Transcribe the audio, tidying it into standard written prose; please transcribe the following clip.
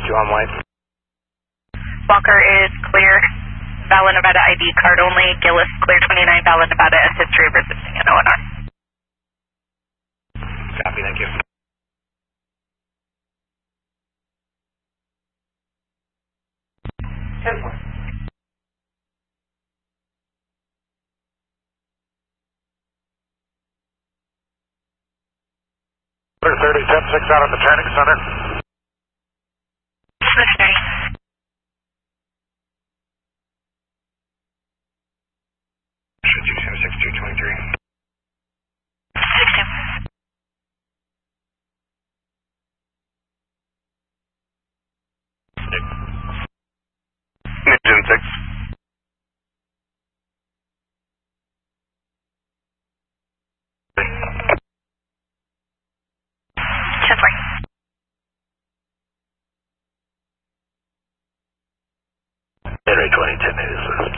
2 on white. Walker is clear. Valid Nevada ID card only. Gillis clear 29. Valid Nevada history of resisting in Illinois. Copy, thank you. Clear 30, 10-6 out at the training center. Switch 30. Should you have 6223? 62. Engine 6. Chisler. Area 2010 is